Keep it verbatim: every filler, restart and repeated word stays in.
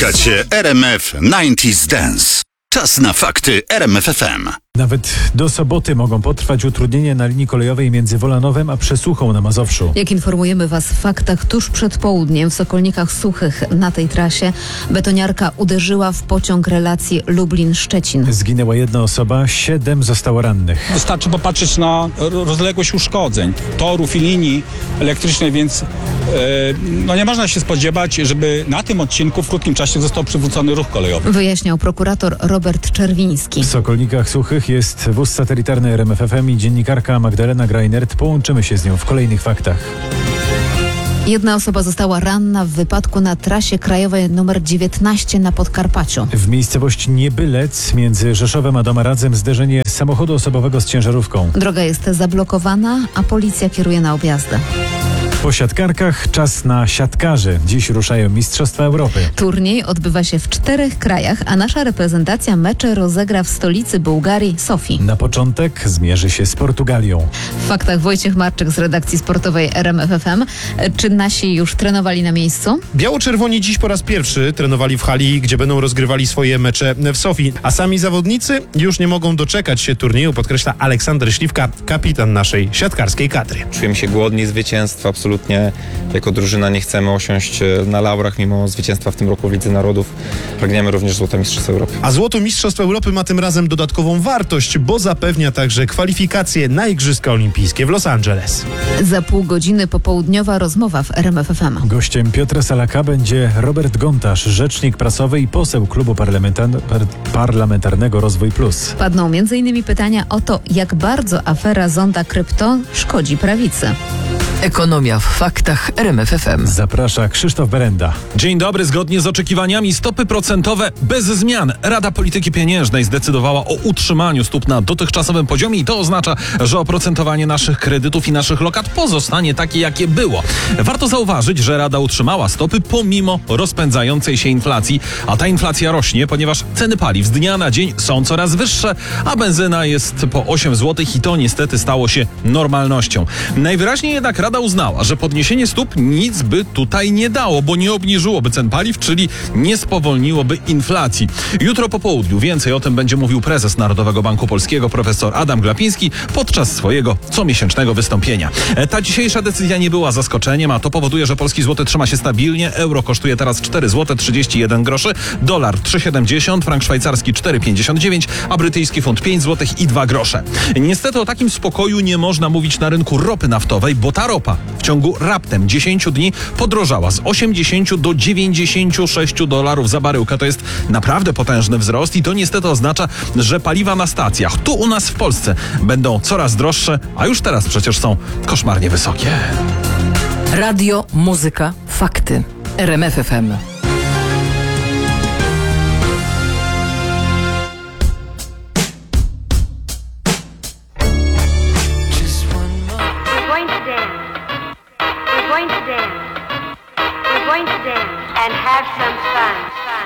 Słuchacie R M F dziewięćdziesiąt Dance. Czas na fakty R M F F M. Nawet do soboty mogą potrwać utrudnienia na linii kolejowej między Wolanowem a Przesuchą na Mazowszu. Jak informujemy Was w faktach, tuż przed południem w Sokolnikach Suchych na tej trasie betoniarka uderzyła w pociąg relacji Lublin-Szczecin. Zginęła jedna osoba, siedem zostało rannych. Wystarczy popatrzeć na rozległość uszkodzeń torów i linii elektrycznej, więc yy, no nie można się spodziewać, żeby na tym odcinku w krótkim czasie został przywrócony ruch kolejowy. Wyjaśniał prokurator Robert Czerwiński. W Sokolnikach Suchych jest wóz satelitarny R M F F M i dziennikarka Magdalena Greinert. Połączymy się z nią w kolejnych faktach. Jedna osoba została ranna w wypadku na trasie krajowej nr dziewiętnaście na Podkarpaciu. W miejscowości Niebylec między Rzeszowem a Domaradzem zderzenie samochodu osobowego z ciężarówką. Droga jest zablokowana, a policja kieruje na objazdy. Po siatkarkach czas na siatkarzy. Dziś ruszają Mistrzostwa Europy. Turniej odbywa się w czterech krajach, a nasza reprezentacja mecze rozegra w stolicy Bułgarii, Sofii. Na początek zmierzy się z Portugalią. W faktach Wojciech Marczyk z redakcji sportowej R M F F M. Czy nasi już trenowali na miejscu? Biało-czerwoni dziś po raz pierwszy trenowali w hali, gdzie będą rozgrywali swoje mecze w Sofii. A sami zawodnicy już nie mogą doczekać się turnieju, podkreśla Aleksander Śliwka, kapitan naszej siatkarskiej kadry. Czujemy się głodni zwycięstwa, absolutnie jako drużyna nie chcemy osiąść na laurach mimo zwycięstwa w tym roku w Lidze Narodów. Pragniemy również złota Mistrzostw Europy. A złoto Mistrzostw Europy ma tym razem dodatkową wartość, bo zapewnia także kwalifikacje na Igrzyska Olimpijskie w Los Angeles. Za pół godziny popołudniowa rozmowa w R M F F M. Gościem Piotra Salaka będzie Robert Gontarz, rzecznik prasowy i poseł Klubu Parlamentar- par- Parlamentarnego Rozwój Plus. Padną między innymi pytania o to, jak bardzo afera Zonda Krypto szkodzi prawicy. Ekonomia w faktach R M F F M. Zaprasza Krzysztof Berenda. Dzień dobry. Zgodnie z oczekiwaniami stopy procentowe bez zmian. Rada Polityki Pieniężnej zdecydowała o utrzymaniu stóp na dotychczasowym poziomie i to oznacza, że oprocentowanie naszych kredytów i naszych lokat pozostanie takie, jakie było. Warto zauważyć, że Rada utrzymała stopy pomimo rozpędzającej się inflacji, a ta inflacja rośnie, ponieważ ceny paliw z dnia na dzień są coraz wyższe, a benzyna jest po osiem złotych i to niestety stało się normalnością. Najwyraźniej jednak Rada uznała, że podniesienie stóp nic by tutaj nie dało, bo nie obniżyłoby cen paliw, czyli nie spowolniłoby inflacji. Jutro po południu więcej o tym będzie mówił prezes Narodowego Banku Polskiego profesor Adam Glapiński podczas swojego comiesięcznego wystąpienia. Ta dzisiejsza decyzja nie była zaskoczeniem, a to powoduje, że polski złoty trzyma się stabilnie. Euro kosztuje teraz cztery złote trzydzieści jeden groszy, dolar trzy siedemdziesiąt, frank szwajcarski cztery pięćdziesiąt dziewięć, a brytyjski funt pięć złotych i dwa grosze. Niestety o takim spokoju nie można mówić na rynku ropy naftowej, bo ta ropa w ciągu raptem dziesięciu dni podrożała z osiemdziesięciu do dziewięćdziesięciu sześciu dolarów za baryłkę. To jest naprawdę potężny wzrost i to niestety oznacza, że paliwa na stacjach tu u nas w Polsce będą coraz droższe, a już teraz przecież są koszmarnie wysokie. Radio, muzyka, fakty. R M F F M.